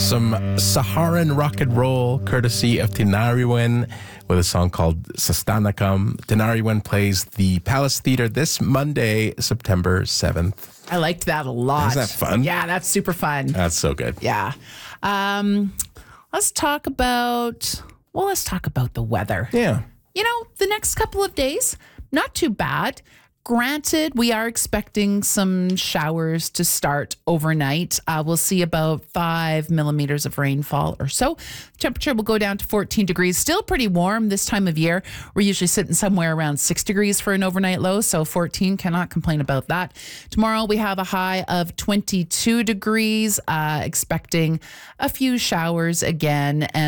Some Saharan rock and roll courtesy of Tinariwen with a song called Sastanakam. Tinariwen plays the Palace Theatre this Monday, September 7th. I liked that a lot. Isn't that fun? Yeah, that's super fun. That's so good. Yeah. Let's talk about the weather. Yeah. You know, the next couple of days, not too bad. Granted, we are expecting some showers to start overnight. We'll see about 5 millimeters of rainfall or so. Temperature will go down to 14 degrees. Still pretty warm this time of year. We're usually sitting somewhere around 6 degrees for an overnight low, so 14, cannot complain about that. Tomorrow we have a high of 22 degrees, expecting a few showers again. And